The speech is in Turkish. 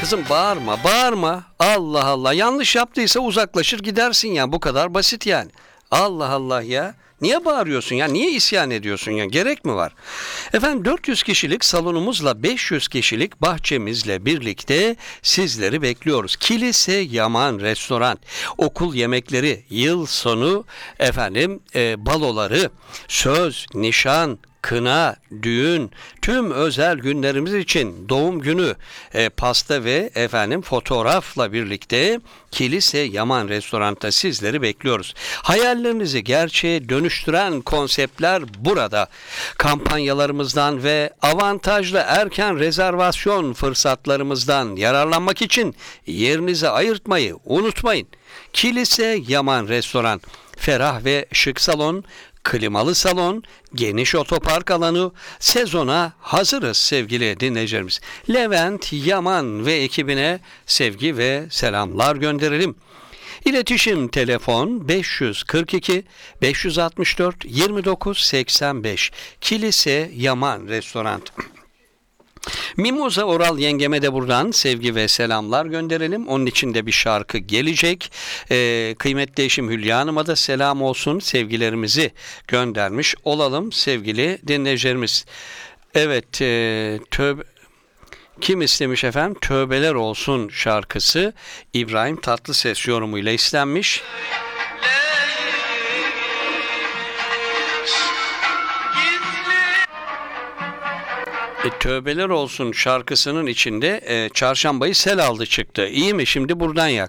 Kızım bağırma, bağırma. Allah Allah. Yanlış yaptıysa uzaklaşır gidersin ya. Bu kadar basit yani. Allah Allah ya. Niye bağırıyorsun ya? Niye isyan ediyorsun ya? Gerek mi var? Efendim 400 kişilik salonumuzla 500 kişilik bahçemizle birlikte sizleri bekliyoruz. Kilise Yaman Restoran, okul yemekleri, yıl sonu baloları, söz, nişan, kına, düğün, tüm özel günlerimiz için doğum günü, pasta ve fotoğrafla birlikte Kilise Yaman Restoran'ta sizleri bekliyoruz. Hayallerinizi gerçeğe dönüştüren konseptler burada. Kampanyalarımızdan ve avantajlı erken rezervasyon fırsatlarımızdan yararlanmak için yerinizi ayırtmayı unutmayın. Kilise Yaman Restoran, ferah ve şık salon, klimalı salon, geniş otopark alanı, sezona hazırız sevgili dinleyicilerimiz. Levent Yaman ve ekibine sevgi ve selamlar gönderelim. İletişim telefon 542 564 29 85 Kilise Yaman Restoran. Mimoza Oral yengeme de buradan sevgi ve selamlar gönderelim. Onun için de bir şarkı gelecek. Kıymetli eşim Hülya Hanım'a da selam olsun. Sevgilerimizi göndermiş olalım sevgili dinleyicilerimiz. Evet, kim istemiş efendim? Tövbeler Olsun şarkısı İbrahim Tatlıses yorumuyla istenmiş. Tövbeler Olsun şarkısının içinde çarşambayı sel aldı çıktı. İyi mi? Şimdi buradan yak.